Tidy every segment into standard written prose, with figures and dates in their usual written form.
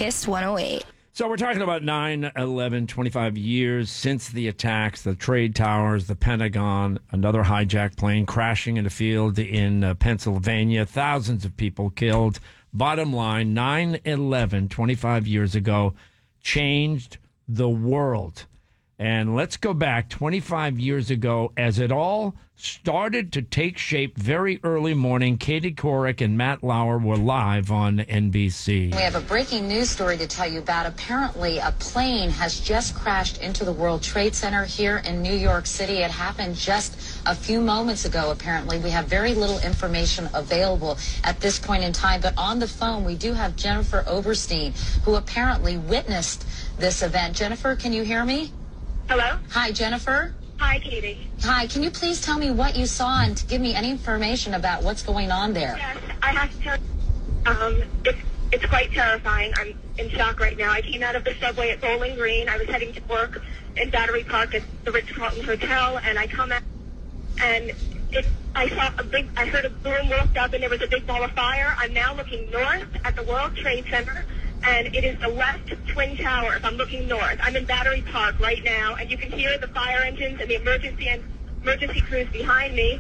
Kiss 108. So we're talking about 9/11, 25 years since the attacks, the trade towers, the Pentagon, another hijacked plane crashing in a field in Pennsylvania, thousands of people killed. Bottom line, 9/11, 25 years ago, changed the world. And let's go back 25 years ago as it all started to take shape very early morning. Katie Couric and Matt Lauer were live on NBC. We have a breaking news story to tell you about. Apparently, a plane has just crashed into the World Trade Center here in New York City. It happened just a few moments ago, apparently. We have very little information available at this point in time. But on the phone, we do have Jennifer Oberstein, who apparently witnessed this event. Jennifer, can you hear me? Hello? Hi, Jennifer. Hi, Katie. Hi, can you please tell me what you saw and to give me any information about what's going on there? Yes, I have to tell you, it's quite terrifying. I'm in shock right now. I came out of the subway at Bowling Green. I was heading to work in Battery Park at the Ritz-Carlton Hotel, and I come out, and I heard a boom, looked up, and there was a big ball of fire. I'm now looking north at the World Trade Center, and it is the left Twin Towers. I'm looking north. I'm in Battery Park right now, and you can hear the fire engines and the emergency crews behind me.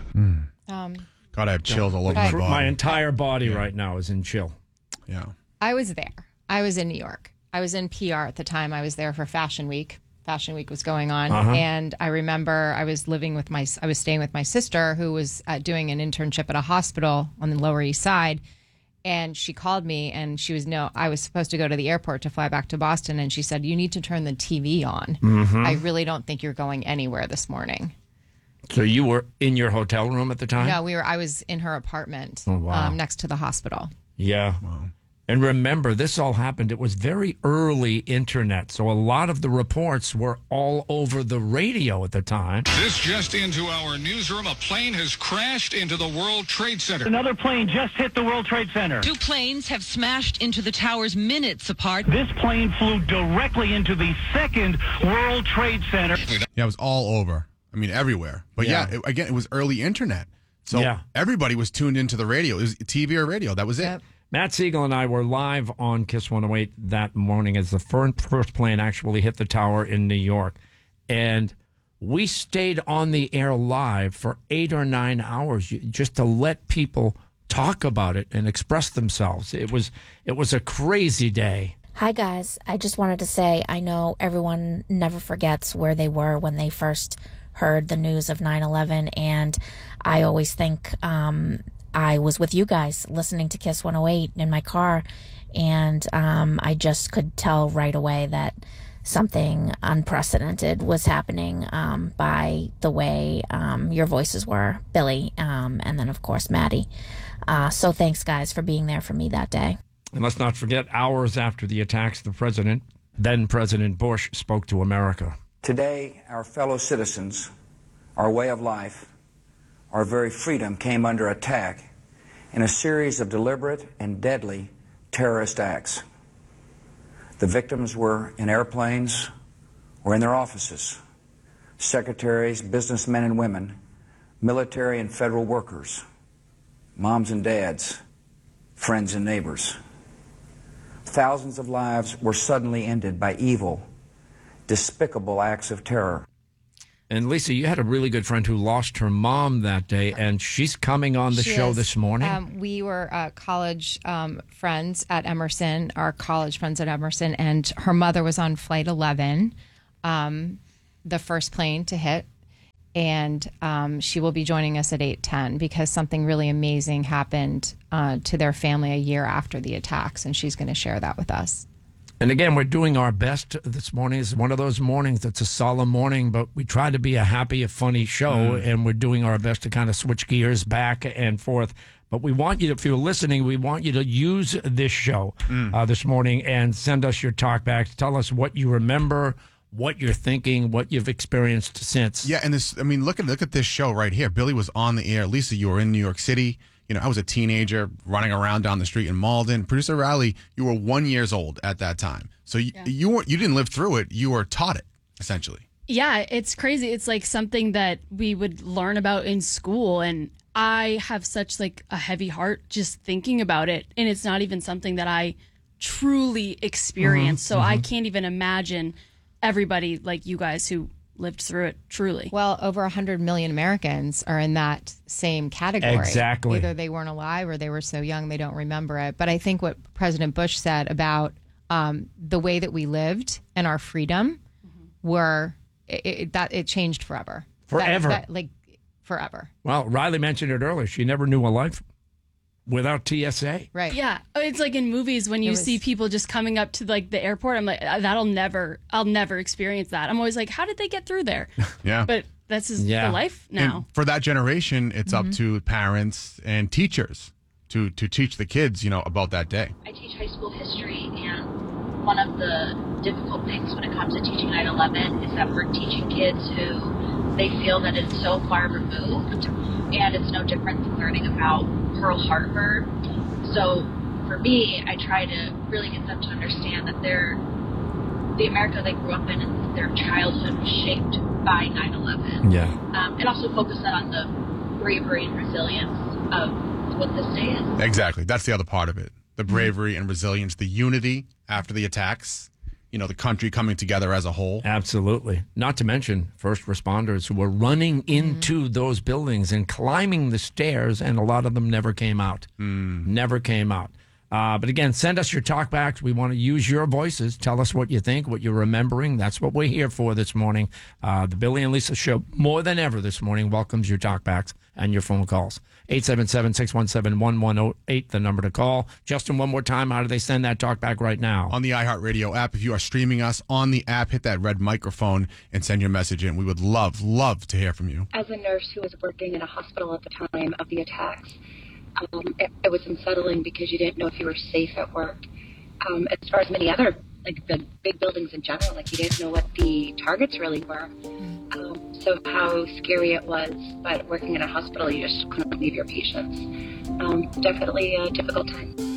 God, I have chills all over my body. My entire body right now is in chill. Yeah. I was there. I was in New York. I was in PR at the time. I was there for Fashion Week. Fashion Week was going on, and I remember I was staying with my sister, who was doing an internship at a hospital on the Lower East Side. And she called me, and I was supposed to go to the airport to fly back to Boston. And she said, "You need to turn the TV on. I really don't think you're going anywhere this morning." So you were in your hotel room at the time? No, I was in her apartment next to the hospital. Yeah. Wow. And remember, this all happened. It was very early internet, so a lot of the reports were all over the radio at the time. This just into our newsroom. A plane has crashed into the World Trade Center. Another plane just hit the World Trade Center. Two planes have smashed into the towers minutes apart. This plane flew directly into the second World Trade Center. Yeah, it was all over. I mean, everywhere. But it was early internet. So everybody was tuned into the radio. It was TV or radio. That was it. Yep. Matt Siegel and I were live on Kiss 108 that morning as the first plane actually hit the tower in New York. And we stayed on the air live for 8 or 9 hours just to let people talk about it and express themselves. It was a crazy day. Hi, guys. I just wanted to say I know everyone never forgets where they were when they first heard the news of 9/11. And I always think I was with you guys listening to Kiss 108 in my car, and I just could tell right away that something unprecedented was happening by the way your voices were, Billy, and then, of course, Maddie. So thanks, guys, for being there for me that day. And let's not forget, hours after the attacks, then President Bush, spoke to America. Today, our fellow citizens, our way of life, our very freedom came under attack in a series of deliberate and deadly terrorist acts. The victims were in airplanes or in their offices, secretaries, businessmen and women, military and federal workers, moms and dads, friends and neighbors. Thousands of lives were suddenly ended by evil, despicable acts of terror. And Lisa, you had a really good friend who lost her mom that day, and she's coming on the show this morning. We were college friends at Emerson, and her mother was on Flight 11, the first plane to hit, and she will be joining us at 8:10 because something really amazing happened to their family a year after the attacks, and she's going to share that with us. And again, we're doing our best this morning. It's one of those mornings that's a solemn morning, but we try to be a happy, a funny show, and we're doing our best to kind of switch gears back and forth. But we want you to, if you're listening, we want you to use this show this morning and send us your talkbacks. Tell us what you remember, what you're thinking, what you've experienced since. Yeah, and look at this show right here. Billy was on the air. Lisa, you were in New York City. You know, I was a teenager running around down the street in Malden. Producer Riley, you were 1 year old at that time. So you didn't live through it. You were taught it, essentially. Yeah, it's crazy. It's like something that we would learn about in school. And I have such like a heavy heart just thinking about it. And it's not even something that I truly experienced. So I can't even imagine everybody like you guys who lived through it truly. Well, over 100 million Americans are in that same category. Exactly. Either they weren't alive or they were so young they don't remember it. But I think what President Bush said about the way that we lived and our freedom it changed forever. Forever. Forever. Well, Riley mentioned it earlier. She never knew a life without TSA. Right. Yeah. It's like in movies when you see people just coming up to like the airport. I'm like, I'll never experience that. I'm always like, how did they get through there? Yeah. But that's the life now. And for that generation, it's up to parents and teachers to teach the kids, about that day. I teach high school history, and one of the difficult things when it comes to teaching 9/11 is that we're teaching kids who they feel that it's so far removed, and it's no different than learning about Pearl Harbor. So for me, I try to really get them to understand that the America they grew up in and their childhood was shaped by 9/11. Yeah. And also focus that on the bravery and resilience of what this day is. Exactly. That's the other part of it. The bravery and resilience, the unity after the attacks, the country coming together as a whole. Absolutely. Not to mention first responders who were running into those buildings and climbing the stairs, and a lot of them never came out. Never came out. But again, send us your talkbacks. We want to use your voices. Tell us what you think, what you're remembering. That's what we're here for this morning. The Billy and Lisa Show, more than ever this morning, welcomes your talkbacks and your phone calls. 877-617-1108, the number to call. Justin, one more time, how do they send that talkback right now? On the iHeartRadio app. If you are streaming us on the app, hit that red microphone and send your message in. We would love to hear from you. As a nurse who was working in a hospital at the time of the attacks, it was unsettling because you didn't know if you were safe at work. As far as many other, like the big buildings in general, like you didn't know what the targets really were. So how scary it was, but working in a hospital, you just couldn't leave your patients. Definitely a difficult time.